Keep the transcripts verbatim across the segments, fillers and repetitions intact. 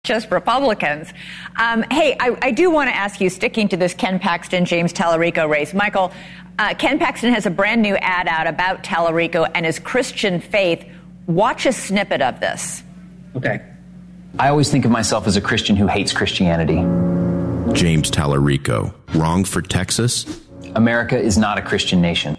just Republicans. Um, hey, I, I do want to ask you, sticking to this Ken Paxton, James Tallarico race, Michael, uh, Ken Paxton has a brand new ad out about Tallarico and his Christian faith. Watch a snippet of this. Okay. I always think of myself as a Christian who hates Christianity. James Tallarico, wrong for Texas? America is not a Christian nation.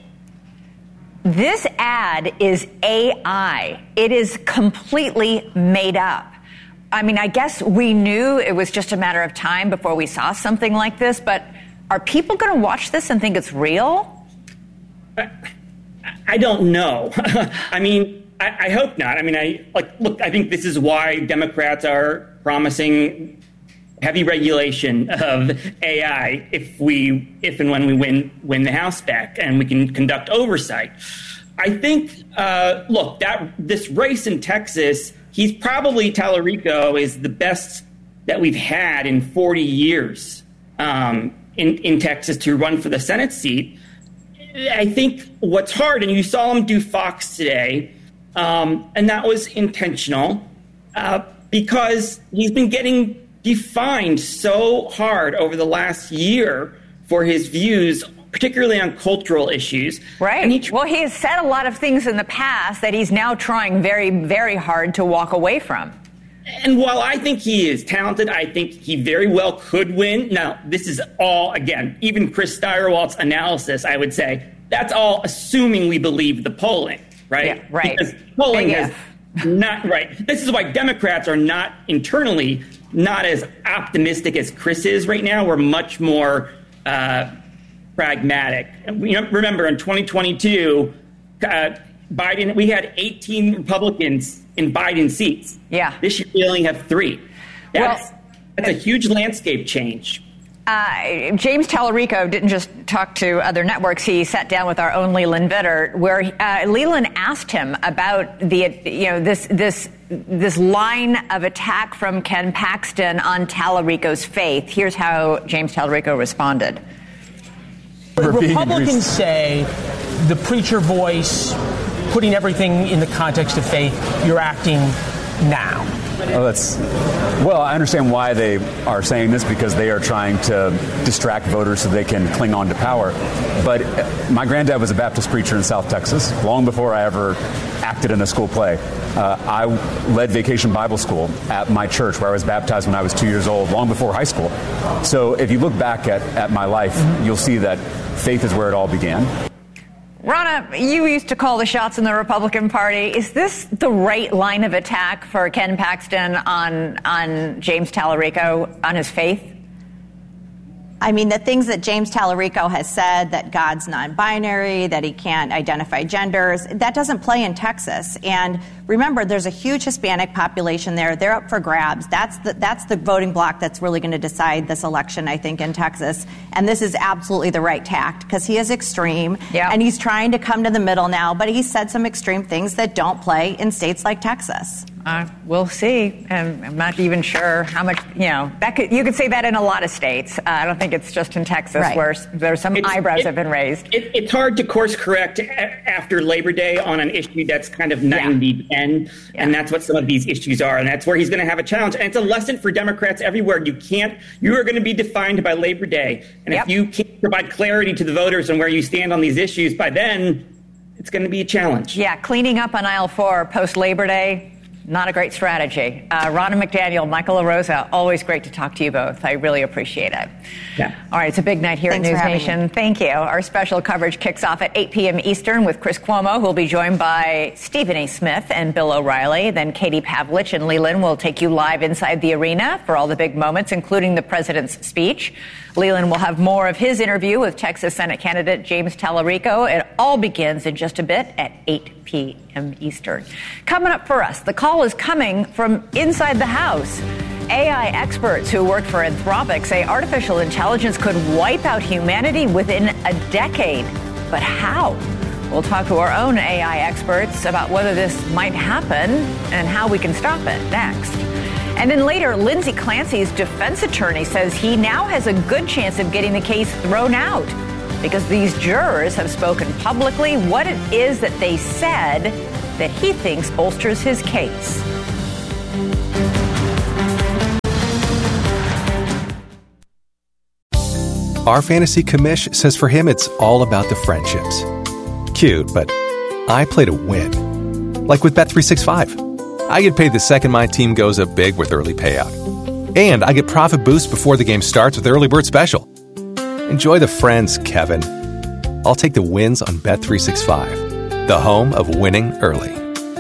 This ad is A I. It is completely made up. I mean, I guess we knew it was just a matter of time before we saw something like this, but are people going to watch this and think it's real? I, I don't know. I mean, I, I hope not. I mean, I like look, I think this is why Democrats are promising heavy regulation of A I if we, if and when we win win the House back, and we can conduct oversight. I think, uh, look, that this race in Texas, he's probably Tallarico is the best that we've had in forty years um, in in Texas to run for the Senate seat. I think what's hard, and you saw him do Fox today, um, and that was intentional uh, because he's been getting defined so hard over the last year for his views, particularly on cultural issues. Right. And he tr- well, he has said a lot of things in the past that he's now trying very, very hard to walk away from. And while I think he is talented, I think he very well could win. Now, this is all, again, even Chris Stirewalt's analysis, I would say, that's all assuming we believe the polling, right? Yeah, right. Because polling Big has F. not, right. This is why Democrats are not internally not as optimistic as Chris is right now. We're much more uh, pragmatic. You know, remember, in twenty twenty-two, uh, Biden, we had eighteen Republicans in Biden seats. Yeah. This year we only have three. That's, well, that's a huge landscape change. Uh, James Tallarico didn't just talk to other networks. He sat down with our own Leland Vitter, where uh, Leland asked him about the, you know, this this this line of attack from Ken Paxton on Tallarico's faith. Here's how James Tallarico responded. Republicans say the preacher voice, putting everything in the context of faith, you're acting now. Oh, that's well, I understand why they are saying this, because they are trying to distract voters so they can cling on to power. But my granddad was a Baptist preacher in South Texas long before I ever acted in a school play. Uh, I led Vacation Bible School at my church, where I was baptized when I was two years old, long before high school. So if you look back at, at my life, mm-hmm. you'll see that faith is where it all began. Rana, you used to call the shots in the Republican Party. Is this the right line of attack for Ken Paxton on on James Tallarico, on his faith? I mean, the things that James Tallarico has said, that God's non-binary, that he can't identify genders, that doesn't play in Texas. And remember, there's a huge Hispanic population there. They're up for grabs. That's the, that's the voting bloc that's really going to decide this election, I think, in Texas. And this is absolutely the right tact, because he is extreme. Yeah. And he's trying to come to the middle now, but he said some extreme things that don't play in states like Texas. Uh, we'll see. Um, I'm not even sure how much, you know, that could, you could say that in a lot of states. Uh, I don't think it's just in Texas, right. where there's some it's, eyebrows it, have been raised. It, it's hard to course correct a- after Labor Day on an issue that's kind of ninety ten, yeah. yeah. and that's what some of these issues are, and that's where he's going to have a challenge. And it's a lesson for Democrats everywhere. You can't, you are going to be defined by Labor Day, and yep. if you can't provide clarity to the voters on where you stand on these issues by then, it's going to be a challenge. Yeah, cleaning up on aisle four post Labor Day. Not a great strategy. Uh, Ronna McDaniel, Michael LaRosa, always great to talk to you both. I really appreciate it. Yeah. All right, it's a big night here Thanks at News Nation. Me. Thank you. Our special coverage kicks off at eight p.m. Eastern with Chris Cuomo, who will be joined by Stephen A. Smith and Bill O'Reilly. Then Katie Pavlich and Leland will take you live inside the arena for all the big moments, including the president's speech. Leland will have more of his interview with Texas Senate candidate James Tallarico. It all begins in just a bit at eight p.m. Eastern. Coming up for us, the call is coming from inside the House. A I experts who work for Anthropic say artificial intelligence could wipe out humanity within a decade. But how? We'll talk to our own A I experts about whether this might happen and how we can stop it next. And then later, Lindsey Clancy's defense attorney says he now has a good chance of getting the case thrown out because these jurors have spoken publicly what it is that they said that he thinks bolsters his case. Our fantasy commish says for him it's all about the friendships. Cute, but I play to win. Like with Bet three sixty-five. I get paid the second my team goes up big with early payout. And I get profit boost before the game starts with Early Bird Special. Enjoy the friends, Kevin. I'll take the wins on Bet three sixty-five, the home of winning early.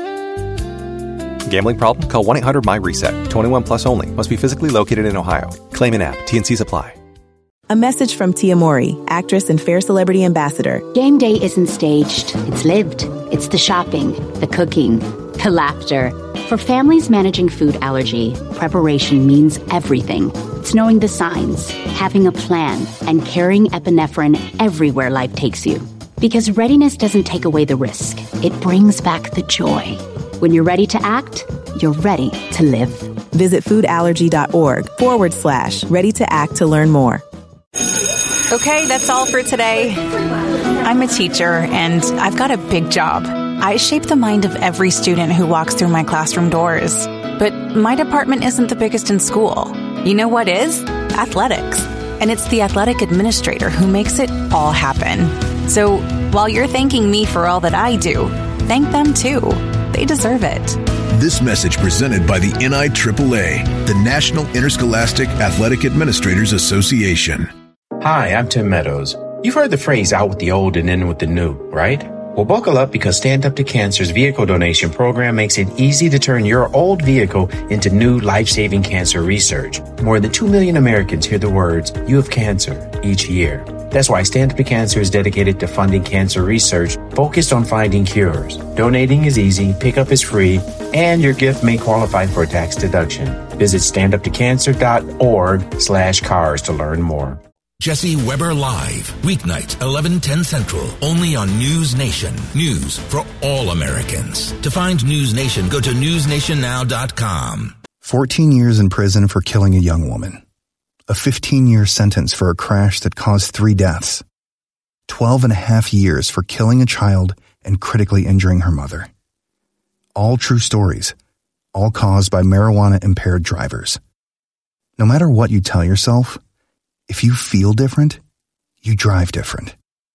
Gambling problem? Call one eight hundred my reset. twenty-one plus only. Must be physically located in Ohio. Claim an app. T and C's apply. A message from Tia Mori, actress and Fair Celebrity Ambassador. Game day isn't staged. It's lived. It's the shopping, the cooking, the laughter. For families managing food allergy, preparation means everything. It's knowing the signs, having a plan, and carrying epinephrine everywhere life takes you. Because readiness doesn't take away the risk. It brings back the joy. When you're ready to act, you're ready to live. Visit foodallergy.org forward slash ready to act to learn more. Okay, that's all for today. I'm a teacher, and I've got a big job. I shape the mind of every student who walks through my classroom doors. But my department isn't the biggest in school. You know what is? Athletics. And it's the athletic administrator who makes it all happen. So while you're thanking me for all that I do, thank them too. They deserve it. This message presented by the N I triple A, the National Interscholastic Athletic Administrators Association. Hi, I'm Tim Meadows. You've heard the phrase out with the old and in with the new, right? Well, buckle up because Stand Up to Cancer's vehicle donation program makes it easy to turn your old vehicle into new life-saving cancer research. More than two million Americans hear the words, "You have cancer," each year. That's why Stand Up to Cancer is dedicated to funding cancer research focused on finding cures. Donating is easy, pickup is free, and your gift may qualify for a tax deduction. Visit standuptocancer.org slash cars to learn more. Jesse Weber Live, weeknights, eleven ten Central, only on News Nation. News for all Americans. To find News Nation, go to news nation now dot com. fourteen years in prison for killing a young woman. A fifteen-year sentence for a crash that caused three deaths. Twelve and a half years for killing a child and critically injuring her mother. All true stories, all caused by marijuana-impaired drivers. No matter what you tell yourself, if you feel different, you drive different.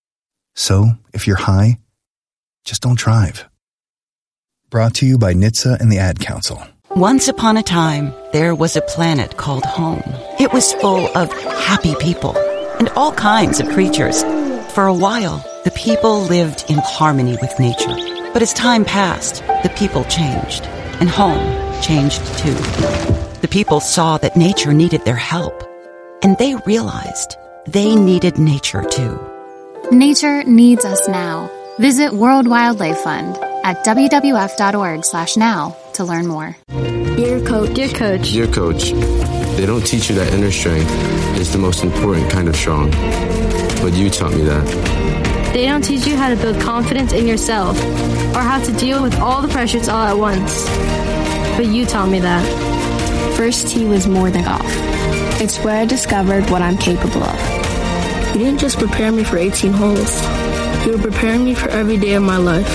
So, if you're high, just don't drive. Brought to you by N H T S A and the Ad Council. Once upon a time, there was a planet called home. It was full of happy people and all kinds of creatures. For a while, the people lived in harmony with nature. But as time passed, the people changed, and home changed too. The people saw that nature needed their help. And they realized they needed nature too. Nature needs us now. Visit World Wildlife Fund at w w f dot org slash now to learn more. Dear Coach. Dear Coach. Dear Coach, they don't teach you that inner strength is the most important kind of strong. But you taught me that. They don't teach you how to build confidence in yourself or how to deal with all the pressures all at once. But you taught me that. First tee was more than golf. It's where I discovered what I'm capable of. You didn't just prepare me for eighteen holes. You were preparing me for every day of my life.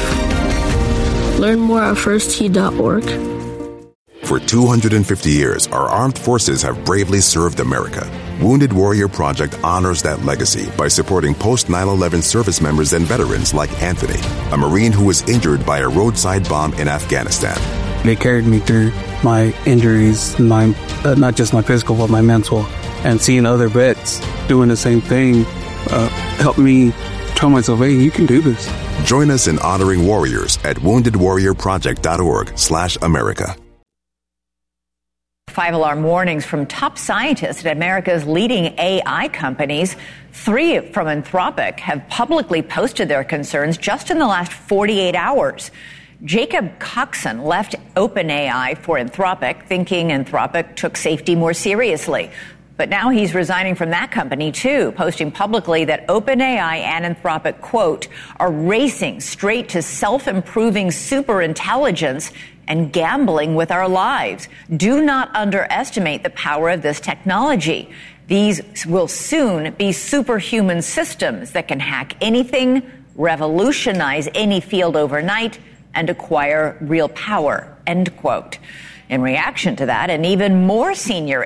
Learn more at first tee dot org. For two hundred fifty years, our armed forces have bravely served America. Wounded Warrior Project honors that legacy by supporting post nine eleven service members and veterans like Anthony, a Marine who was injured by a roadside bomb in Afghanistan. They carried me through my injuries, my uh, not just my physical, but my mental. And seeing other vets doing the same thing uh, helped me tell myself, hey, you can do this. Join us in honoring warriors at wounded warrior project dot org slash America. Five alarm warnings from top scientists at America's leading A I companies. Three from Anthropic have publicly posted their concerns just in the last forty-eight hours. Jacob Coxon left OpenAI for Anthropic, thinking Anthropic took safety more seriously. But now he's resigning from that company, too, posting publicly that OpenAI and Anthropic, quote, are racing straight to self-improving superintelligence and gambling with our lives. Do not underestimate the power of this technology. These will soon be superhuman systems that can hack anything, revolutionize any field overnight, and acquire real power, end quote. In reaction to that, an even more senior